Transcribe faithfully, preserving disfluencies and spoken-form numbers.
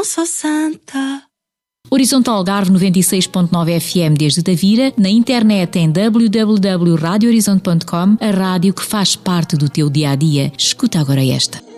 não sou santa. Horizonte Algarve noventa e seis ponto nove F M desde Tavira, na internet em w w w ponto radio horizonte ponto com, a rádio que faz parte do teu dia-a-dia. Escuta agora esta.